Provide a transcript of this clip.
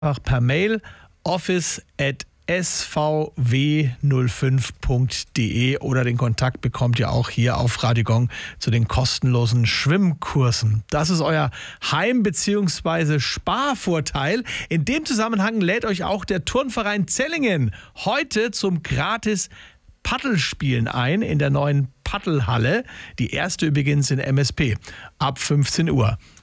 einfach per Mail office@svw05.de oder den Kontakt bekommt ihr auch hier auf Radio Gong zu den kostenlosen Schwimmkursen. Das ist euer Heim- bzw. Sparvorteil. In dem Zusammenhang lädt euch auch der Turnverein Zellingen heute zum gratis Paddelspielen ein in der neuen Paddelhalle. Die erste übrigens in MSP ab 15 Uhr.